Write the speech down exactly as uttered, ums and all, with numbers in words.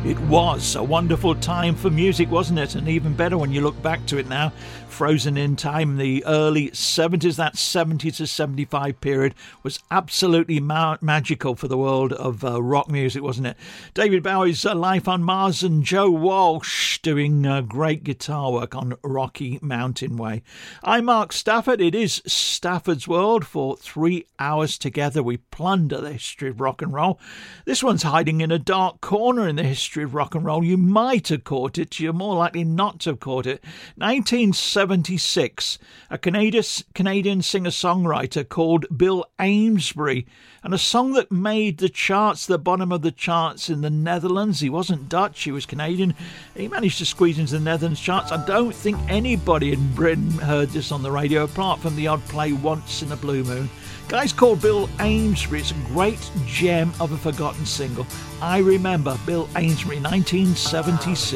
It was a wonderful time for music, wasn't it? And even better when you look back to it now. Frozen in time, the early seventies, that seventy to seventy-five period was absolutely ma- magical for the world of uh, rock music, wasn't it? David Bowie's uh, Life on Mars and Joe Walsh doing uh, great guitar work on Rocky Mountain Way. I'm Mark Stafford. It is Stafford's World. For three hours together, we plunder the history of rock and roll. This one's hiding in a dark corner in the history of rock and roll. You might have caught it. You're more likely not to have caught it. nineteen seventy-six, a Canadian, Canadian singer-songwriter called Bill Amesbury, and a song that made the charts, the bottom of the charts in the Netherlands. He wasn't Dutch, he was Canadian. He managed to squeeze into the Netherlands charts. I don't think anybody in Britain heard this on the radio, apart from the odd play once in a blue moon. Guy's called Bill Amesbury. It's a great gem of a forgotten single. I Remember Bill Amesbury, nineteen seventy-six.